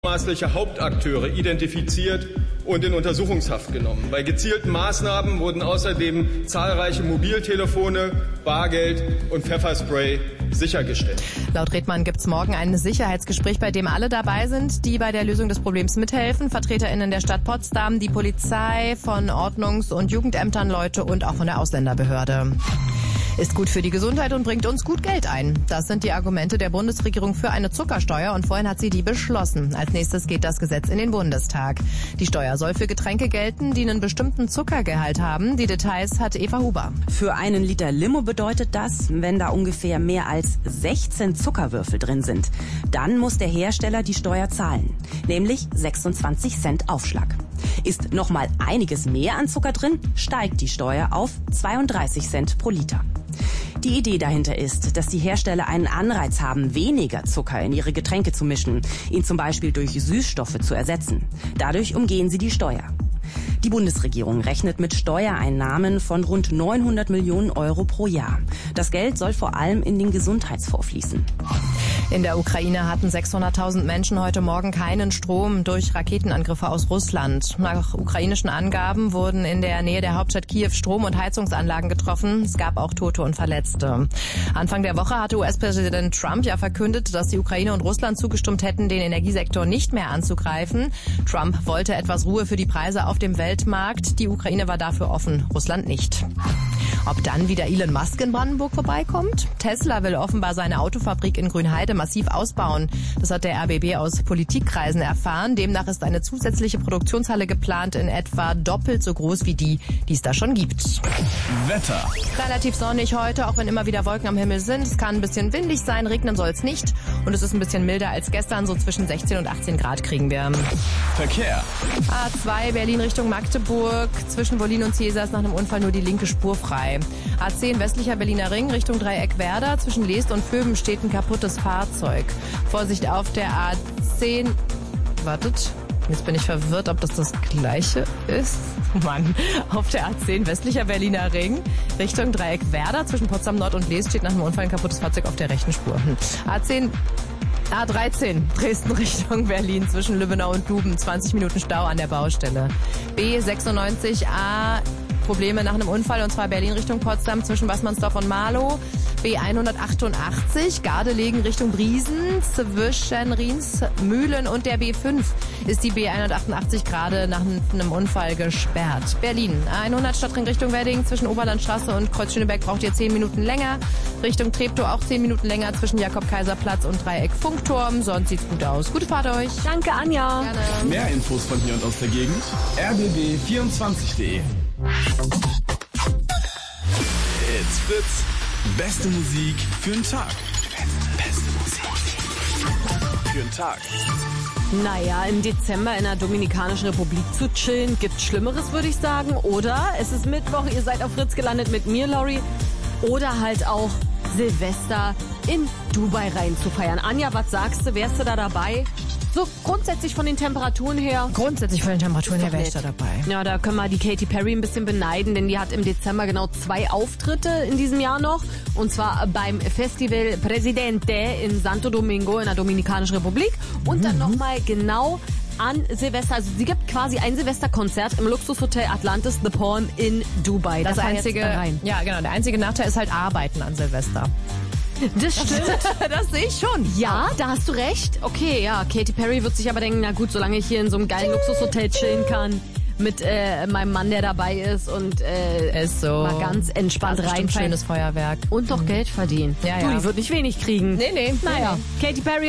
mutmaßliche Hauptakteure identifiziert und in Untersuchungshaft genommen. Bei gezielten Maßnahmen wurden außerdem zahlreiche Mobiltelefone, Bargeld und Pfefferspray sichergestellt. Laut Redmann gibt es morgen ein Sicherheitsgespräch, bei dem alle dabei sind, die bei der Lösung des Problems mithelfen. VertreterInnen der Stadt Potsdam, die Polizei, von Ordnungs- und Jugendämtern, Leute und auch von der Ausländerbehörde. Ist gut für die Gesundheit und bringt uns gut Geld ein. Das sind die Argumente der Bundesregierung für eine Zuckersteuer und vorhin hat sie die beschlossen. Als nächstes geht das Gesetz in den Bundestag. Die Steuer soll für Getränke gelten, die einen bestimmten Zuckergehalt haben. Die Details hat Eva Huber. Für einen Liter Limo bedeutet das, wenn da ungefähr mehr als 16 Zuckerwürfel drin sind, dann muss der Hersteller die Steuer zahlen, nämlich 26 Cent Aufschlag. Ist noch mal einiges mehr an Zucker drin, steigt die Steuer auf 32 Cent pro Liter. Die Idee dahinter ist, dass die Hersteller einen Anreiz haben, weniger Zucker in ihre Getränke zu mischen, ihn zum Beispiel durch Süßstoffe zu ersetzen. Dadurch umgehen sie die Steuer. Die Bundesregierung rechnet mit Steuereinnahmen von rund 900 Millionen Euro pro Jahr. Das Geld soll vor allem in den Gesundheitsfonds fließen. In der Ukraine hatten 600.000 Menschen heute Morgen keinen Strom durch Raketenangriffe aus Russland. Nach ukrainischen Angaben wurden in der Nähe der Hauptstadt Kiew Strom- und Heizungsanlagen getroffen. Es gab auch Tote und Verletzte. Anfang der Woche hatte US-Präsident Trump ja verkündet, dass die Ukraine und Russland zugestimmt hätten, den Energiesektor nicht mehr anzugreifen. Trump wollte etwas Ruhe für die Preise auf dem Weltmarkt. Die Ukraine war dafür offen, Russland nicht. Ob dann wieder Elon Musk in Brandenburg vorbeikommt? Tesla will offenbar seine Autofabrik in Grünheide massiv ausbauen. Das hat der RBB aus Politikkreisen erfahren. Demnach ist eine zusätzliche Produktionshalle geplant, in etwa doppelt so groß wie die es da schon gibt. Wetter. Relativ sonnig heute, auch wenn immer wieder Wolken am Himmel sind. Es kann ein bisschen windig sein, regnen soll es nicht. Und es ist ein bisschen milder als gestern, so zwischen 16 und 18 Grad kriegen wir. Verkehr. A2 Berlin Richtung Magdeburg. Zwischen Wollin und Cäsar ist nach einem Unfall nur die linke Spur frei. A10 westlicher Berliner Ring Richtung Dreieck Werder. Zwischen Leest und Pöben steht ein kaputtes Fahrzeug. Vorsicht auf der A10. Wartet. Jetzt bin ich verwirrt, ob das gleiche ist. Mann, auf der A10 westlicher Berliner Ring Richtung Dreieck Werder. Zwischen Potsdam Nord und Leest steht nach einem Unfall ein kaputtes Fahrzeug auf der rechten Spur. A13 Dresden Richtung Berlin zwischen Lübbenau und Duben. 20 Minuten Stau an der Baustelle. B96A Probleme nach einem Unfall, und zwar Berlin Richtung Potsdam zwischen Wassmannsdorf und Marlow. B188 Gardelegen Richtung Briesen zwischen Riensmühlen und der B5 ist die B188 gerade nach einem Unfall gesperrt. Berlin A100 Stadtring Richtung Wedding zwischen Oberlandstraße und Kreuz Schöneberg braucht ihr 10 Minuten länger. Richtung Treptow auch 10 Minuten länger zwischen Jakob-Kaiser-Platz und Dreieck Funkturm. Sonst sieht's gut aus. Gute Fahrt euch. Danke, Anja. Gerne. Mehr Infos von hier und aus der Gegend. rbb24.de. It's Fritz. Beste Musik für den Tag. Beste Musik für den Tag. Naja, im Dezember in der Dominikanischen Republik zu chillen, gibt's Schlimmeres, würde ich sagen. Oder es ist Mittwoch, ihr seid auf Fritz gelandet mit mir, Lori. Oder halt auch Silvester in Dubai rein zu feiern. Anja, was sagst du? Wärst du da dabei? So grundsätzlich von den Temperaturen her? Grundsätzlich von den Temperaturen her wäre ich da dabei. Ja, da können wir die Katy Perry ein bisschen beneiden, denn die hat im Dezember genau 2 Auftritte in diesem Jahr noch. Und zwar beim Festival Presidente in Santo Domingo in der Dominikanischen Republik. Und dann nochmal genau an Silvester. Also sie gibt quasi ein Silvesterkonzert im Luxushotel Atlantis The Palm in Dubai. Das einzige, ja genau, der einzige Nachteil ist halt Arbeiten an Silvester. Das stimmt. Das sehe ich schon. Ja, da hast du recht. Okay, ja, Katy Perry wird sich aber denken, na gut, solange ich hier in so einem geilen Luxushotel chillen kann mit meinem Mann, der dabei ist und ist so mal ganz entspannt rein. Schönes Feuerwerk. Und doch Geld verdienen. Ja, du, ja. die wird nicht wenig kriegen. Nee. Naja, Katy Perry